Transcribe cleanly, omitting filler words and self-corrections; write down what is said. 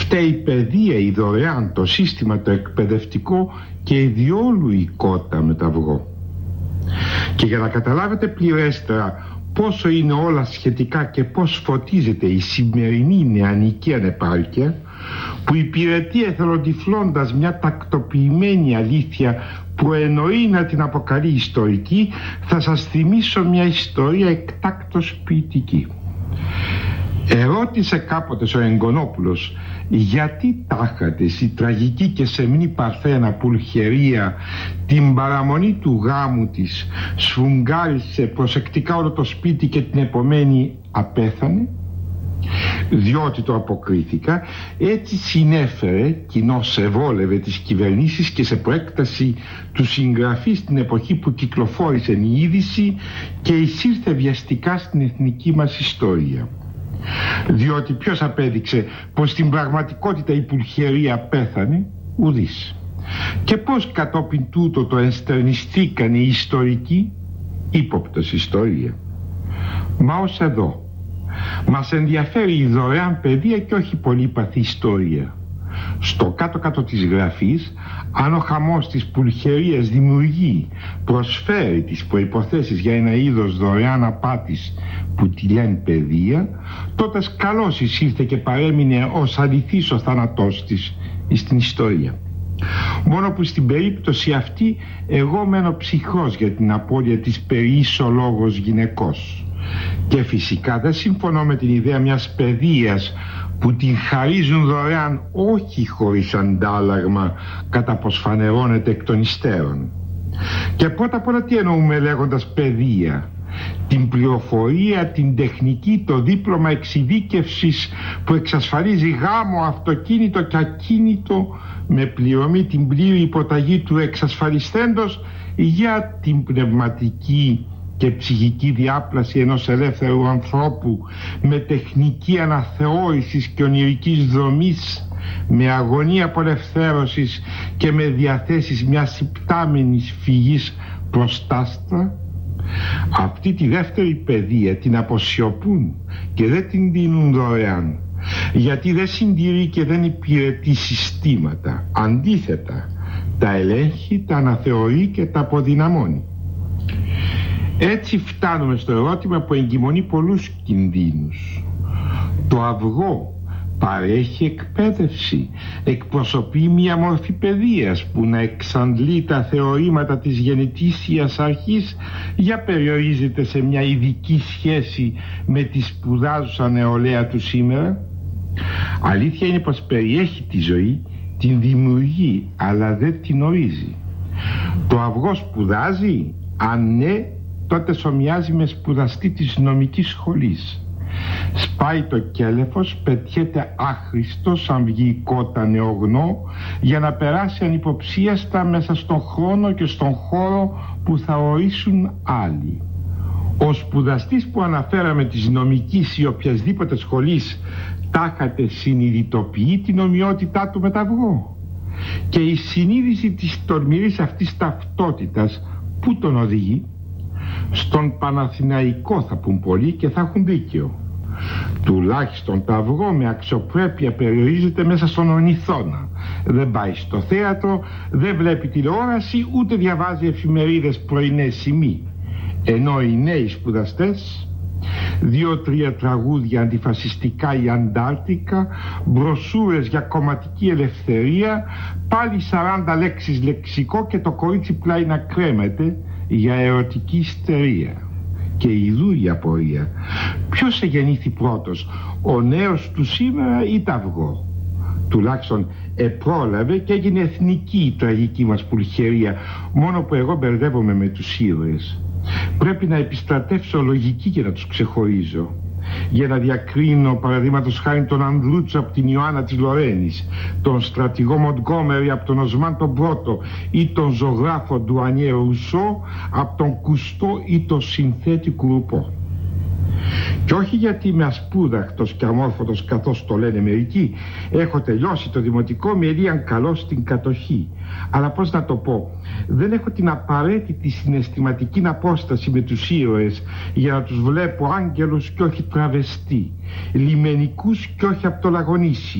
Φταίει η παιδεία, η δωρεάν, το σύστημα το εκπαιδευτικό και η διόλου η κότα με το αυγό. Και για να καταλάβετε πληρέστερα πόσο είναι όλα σχετικά και πώς φωτίζεται η σημερινή νεανική ανεπάρκεια, που υπηρετεί εθελοτυφλώντας μια τακτοποιημένη αλήθεια που εννοεί να την αποκαλεί ιστορική, θα σας θυμίσω μια ιστορία εκτάκτως ποιητική. Ερώτησε κάποτε ο Εγκονόπουλος γιατί τάχατες η τραγική και σεμνή Παρθένα Πουλχερία την παραμονή του γάμου της σφουγγάρισε προσεκτικά όλο το σπίτι και την επομένη απέθανε. Διότι το αποκρίθηκα, έτσι συνέφερε, κοινώς ευόλευε τις κυβερνήσεις και σε προέκταση του συγγραφή στην εποχή που κυκλοφόρησε η είδηση και εισήλθε βιαστικά στην εθνική μας ιστορία. Διότι ποιος απέδειξε πως στην πραγματικότητα η Πουλχερία πέθανε? Ουδής. Και πως κατόπιν τούτο το ενστερνιστήκαν οι ιστορικοί? Ύποπτος ιστορία. Μα ως εδώ μας ενδιαφέρει η δωρεάν παιδεία και όχι πολύπαθη ιστορία. Στο κάτω-κάτω της γραφής, αν ο χαμός της Πουλχερίας δημιουργεί, προσφέρει τις προϋποθέσεις για ένα είδος δωρεάν απάτης που τη λένε παιδεία, τότε καλώς εισήλθε και παρέμεινε ως αληθής ο θάνατός της στην ιστορία. Μόνο που στην περίπτωση αυτή εγώ μένω ψυχρός για την απώλεια της περίσσολόγος γυναικός. Και φυσικά δεν συμφωνώ με την ιδέα μιας παιδείας που την χαρίζουν δωρεάν, όχι χωρίς αντάλλαγμα, κατά πως φανερώνεται εκ των υστέρων. Και πρώτα απ' όλα τι εννοούμε λέγοντας παιδεία? Την πληροφορία, την τεχνική, το δίπλωμα εξειδίκευσης που εξασφαλίζει γάμο, αυτοκίνητο και ακίνητο με πληρωμή την πλήρη υποταγή του εξασφαλιστέντος για την πνευματική και ψυχική διάπλαση ενός ελεύθερου ανθρώπου με τεχνική αναθεώρησης και ονειρικής δομής, με αγωνία απολευθέρωσης και με διαθέσεις μιας υπτάμενης φυγής προς τ' άστρα. Αυτή τη δεύτερη παιδεία την αποσιωπούν και δεν την δίνουν δωρεάν, γιατί δεν συντηρεί και δεν υπηρετεί συστήματα. Αντίθετα, τα ελέγχει, τα αναθεωρεί και τα αποδυναμώνει. Έτσι φτάνουμε στο ερώτημα που εγκυμονεί πολλούς κινδύνους. Το αυγό παρέχει εκπαίδευση, εκπροσωπεί μια μορφή παιδείας που να εξαντλεί τα θεωρήματα της γενετήσιας αρχής, για περιορίζεται σε μια ειδική σχέση με τη σπουδάζουσα νεολαία του σήμερα? Αλήθεια είναι πως περιέχει τη ζωή, την δημιουργεί, αλλά δεν την ορίζει. Το αυγό σπουδάζει? Αν ναι, τότε σομοιάζει με σπουδαστή της νομικής σχολής. Σπάει το κέλεφος, πετιέται άχρηστος σαν βγει κότα νεογνώ, για να περάσει ανυποψίαστα μέσα στον χρόνο και στον χώρο που θα ορίσουν άλλοι. Ο σπουδαστής που αναφέραμε της νομικής ή οποιασδήποτε σχολής τάχατε συνειδητοποιεί την ομοιότητά του με το αυγό. Και η συνείδηση της τολμηρής αυτής ταυτότητας πού τον οδηγεί? Στον Παναθηναϊκό θα πουν πολλοί και θα έχουν δίκαιο. Τουλάχιστον το αυγό με αξιοπρέπεια περιορίζεται μέσα στον ονειθώνα. Δεν πάει στο θέατρο, δεν βλέπει τηλεόραση, ούτε διαβάζει εφημερίδες πρωινές σημεί. Ενώ οι νέοι σπουδαστές, 2-3 τραγούδια αντιφασιστικά ή αντάρτικα, μπροσούρες για κομματική ελευθερία, πάλι 40 λέξεις λεξικό και το κορίτσι πλάι να κρέμεται για ερωτική ιστερία. Και ιδού η απορία. Ποιος εγεννήθη πρώτος, ο νέος του σήμερα ή το αυγό? Τουλάχιστον επρόλαβε και έγινε εθνική η τραγική μας Πουλχερία, μόνο που εγώ μπερδεύομαι με τους ήρωες. Πρέπει να επιστρατεύσω λογική για να τους ξεχωρίζω, για να διακρίνω παραδείγματος χάρη τον Ανδρούτσο από την Ιωάννα της Λορένης, τον στρατηγό Μοντγκόμερι από τον Οσμάν τον Πρώτο ή τον ζωγράφο Ντουανιέ Ρουσό από τον Κουστό ή τον συνθέτη Κουρουπό. Και όχι γιατί είμαι ασπούδαχτος και αμόρφωτος καθώς το λένε μερικοί, έχω τελειώσει το δημοτικό με ελίαν καλό στην κατοχή, αλλά πώς να το πω, δεν έχω την απαραίτητη συναισθηματική απόσταση με τους ήρωες για να τους βλέπω άγγελους και όχι τραβεστοί, λιμενικούς και όχι από το λαγονίσι.